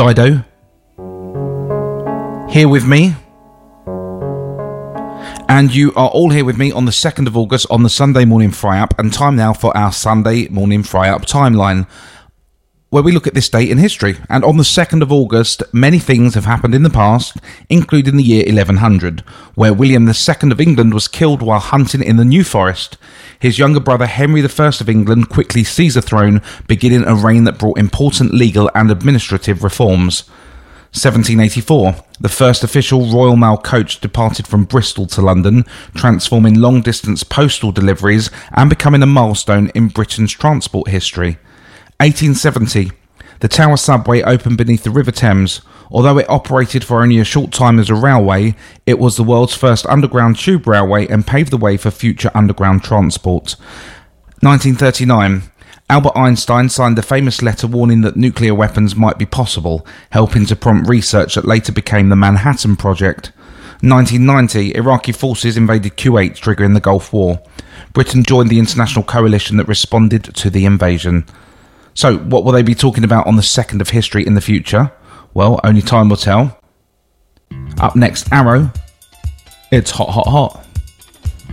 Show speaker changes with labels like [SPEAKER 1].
[SPEAKER 1] Dido, here with me. And you are all here with me on the 2nd of August on the Sunday Morning Fry-Up, and time now for our Sunday Morning Fry-Up timeline, where we look at this date in history. And on the 2nd of August, many things have happened in the past, including the year 1100, where William II of England was killed while hunting in the New Forest. His younger brother Henry I of England quickly seized the throne, beginning a reign that brought important legal and administrative reforms. 1784, the first official Royal Mail coach departed from Bristol to London, transforming long-distance postal deliveries and becoming a milestone in Britain's transport history. 1870, the Tower subway opened beneath the River Thames. Although it operated for only a short time as a railway, it was the world's first underground tube railway and paved the way for future underground transport. 1939, Albert Einstein signed the famous letter warning that nuclear weapons might be possible, helping to prompt research that later became the Manhattan Project. 1990, Iraqi forces invaded Kuwait, triggering the Gulf War. Britain joined the international coalition that responded to the invasion. So, what will they be talking about on the 2nd of history in the future? Well, only time will tell. Up next, Arrow. It's hot, hot, hot.